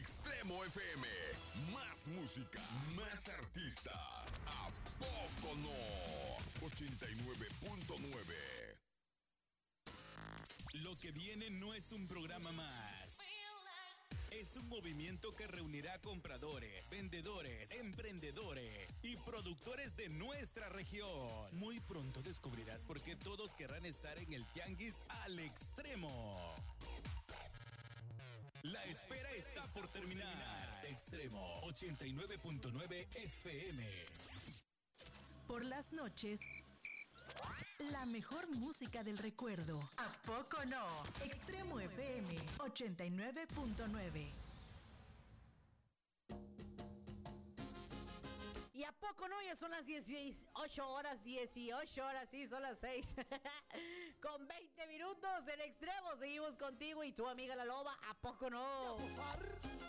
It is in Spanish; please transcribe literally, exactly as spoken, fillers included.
Extremo F M. Más música, más artistas. ¿A poco no? ochenta y nueve punto nueve. Lo que viene no es un programa más. Es un movimiento que reunirá compradores, vendedores, emprendedores y productores de nuestra región. Muy pronto descubrirás por qué todos querrán estar en el Tianguis al Extremo. La espera está por terminar. Extremo ochenta y nueve punto nueve F M. Por las noches, la mejor música del recuerdo. ¿A poco no? Extremo F M ochenta y nueve punto nueve. ¿Y a poco no? Ya son las dieciocho horas, dieciocho horas, sí, son las seis. Con veinte minutos en Extremo, seguimos contigo y tu amiga La Loba, ¿a poco no?